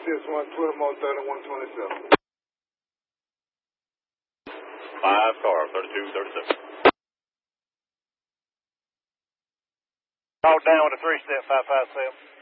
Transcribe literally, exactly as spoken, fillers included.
six one, twelve more thirty, one twenty-seven. Five car, thirty-two, thirty-seven. Call down with a three step, five five seven.